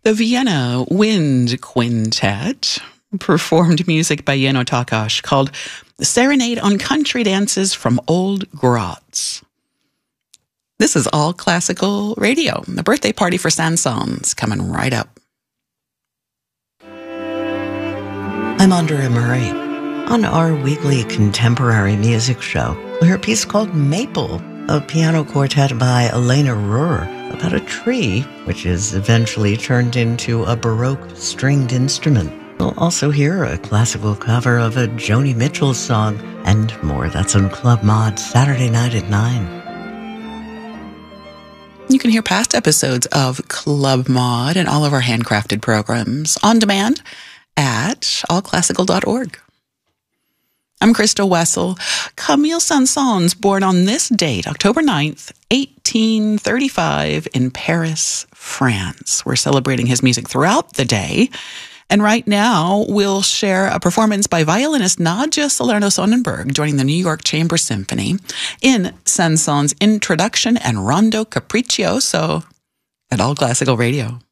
The Vienna Wind Quintet performed music by Jeno Takash called Serenade on Country Dances from Old Grots. This is All Classical Radio, the birthday party for Saint-Saëns, coming right up. I'm Andrea Murray. On our weekly contemporary music show, we'll hear a piece called Maple, a piano quartet by Elena Ruhr about a tree, which is eventually turned into a Baroque stringed instrument. We'll also hear a classical cover of a Joni Mitchell song and more. That's on Club Mod Saturday night at 9. You can hear past episodes of Club Mod and all of our handcrafted programs on demand at allclassical.org. I'm Crystal Wessel. Camille Saint-Saëns, born on this date, October 9th, 1835, in Paris, France. We're celebrating his music throughout the day. And right now, we'll share a performance by violinist Nadja Salerno-Sonnenberg, joining the New York Chamber Symphony in Saint-Saëns' Introduction and Rondo Capriccioso at All Classical Radio.